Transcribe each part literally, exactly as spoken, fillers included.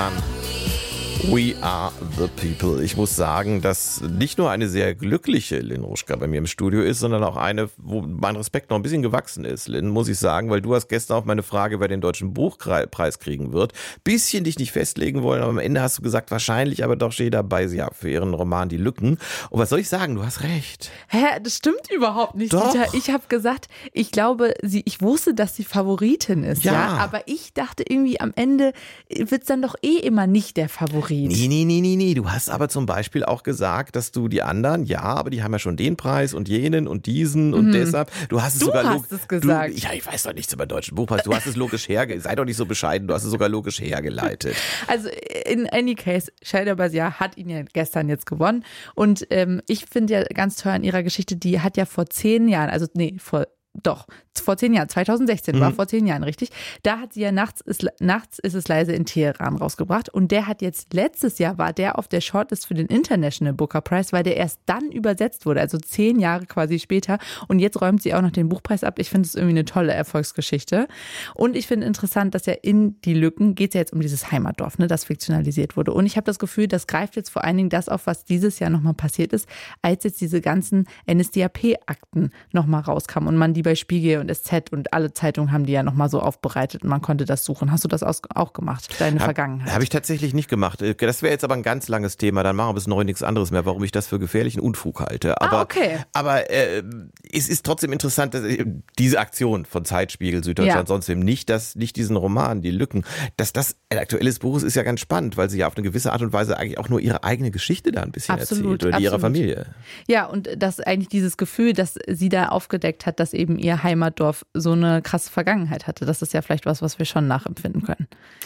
We are the people. Ich muss sagen, dass nicht nur eine sehr glückliche Lynn Ruschka bei mir im Studio ist, sondern auch eine, wo mein Respekt noch ein bisschen gewachsen ist, Lynn, muss ich sagen, weil du hast gestern auf meine Frage, wer den Deutschen Buchpreis kriegen wird, bisschen dich nicht festlegen wollen, aber am Ende hast du gesagt, wahrscheinlich aber doch steht dabei, ja, für ihren Roman Die Lücken. Und was soll ich sagen? Du hast recht. Hä, das stimmt überhaupt nicht, Doch. Dieter. Ich habe gesagt, ich glaube, sie, ich wusste, dass sie Favoritin ist, ja. Ja. Aber ich dachte irgendwie, am Ende wird es dann doch eh immer nicht der Favorit. Nee, nee, nee, nee, nee. Du hast aber zum Beispiel auch gesagt, dass du die anderen, ja, aber die haben ja schon den Preis und jenen und diesen und Mhm. deshalb. Du hast es Du sogar hast log- es gesagt. Du, ja, ich weiß doch nichts über den Deutschen Buchpreis. Du hast es logisch hergeleitet. Sei doch nicht so bescheiden. Du hast es sogar logisch hergeleitet. Also in any case, Shelda Bazia hat ihn ja gestern jetzt gewonnen. Und ähm, ich finde ja ganz toll an ihrer Geschichte, die hat ja vor zehn Jahren, also nee, vor Doch, vor zehn Jahren, zwanzig sechzehn, Mhm. war vor zehn Jahren, richtig? Da hat sie ja Nachts ist, Nachts ist es leise in Teheran rausgebracht und der hat jetzt, letztes Jahr war der auf der Shortlist für den International Booker Prize, weil der erst dann übersetzt wurde, also zehn Jahre quasi später und jetzt räumt sie auch noch den Buchpreis ab. Ich finde es irgendwie eine tolle Erfolgsgeschichte und ich finde interessant, dass ja in Die Lücken geht es ja jetzt um dieses Heimatdorf, ne, das fiktionalisiert wurde und ich habe das Gefühl, das greift jetzt vor allen Dingen das auf, was dieses Jahr nochmal passiert ist, als jetzt diese ganzen N S D A P-Akten nochmal rauskamen und man die bei Spiegel und S Z und alle Zeitungen haben die ja nochmal so aufbereitet und man konnte das suchen. Hast du das auch gemacht, deine Hab, Vergangenheit? Habe ich tatsächlich nicht gemacht. Das wäre jetzt aber ein ganz langes Thema, dann machen wir bis neu nichts anderes mehr, warum ich das für gefährlichen Unfug halte. Aber, ah, okay. aber äh, es ist trotzdem interessant, dass äh, diese Aktion von Zeitspiegel, Süddeutschland, Ja. sonst eben nicht, dass nicht diesen Roman, Die Lücken, dass das ein aktuelles Buch ist, ist ja ganz spannend, weil sie ja auf eine gewisse Art und Weise eigentlich auch nur ihre eigene Geschichte da ein bisschen Absolut, erzählt oder die ihrer absolut. Familie. Ja, und das eigentlich dieses Gefühl, dass sie da aufgedeckt hat, dass eben ihr Heimatdorf so eine krasse Vergangenheit hatte. Das ist ja vielleicht was, was wir schon nachempfinden können.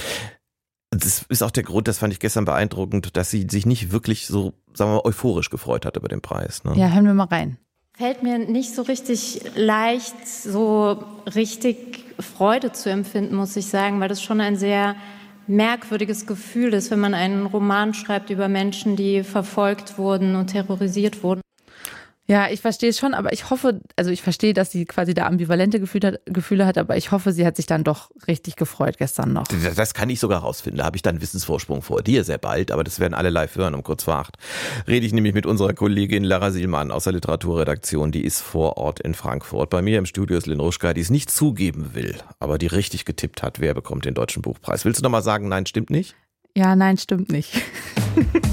Das ist auch der Grund, das fand ich gestern beeindruckend, dass sie sich nicht wirklich so, sagen wir mal, euphorisch gefreut hat über den Preis. Ne? Ja, hören wir mal rein. Fällt mir nicht so richtig leicht, so richtig Freude zu empfinden, muss ich sagen, weil das schon ein sehr merkwürdiges Gefühl ist, wenn man einen Roman schreibt über Menschen, die verfolgt wurden und terrorisiert wurden. Ja, ich verstehe es schon, aber ich hoffe, also ich verstehe, dass sie quasi da ambivalente Gefühle hat, Gefühle hat, aber ich hoffe, sie hat sich dann doch richtig gefreut gestern noch. Das, das kann ich sogar rausfinden. Da habe ich dann einen Wissensvorsprung vor dir sehr bald, aber das werden alle live hören um kurz vor acht. Rede ich nämlich mit unserer Kollegin Lara Sielmann aus der Literaturredaktion, die ist vor Ort in Frankfurt. Bei mir im Studio ist Lynn Ruschka, die es nicht zugeben will, aber die richtig getippt hat, wer bekommt den Deutschen Buchpreis. Willst du noch mal sagen, nein, stimmt nicht? Ja, nein, stimmt nicht.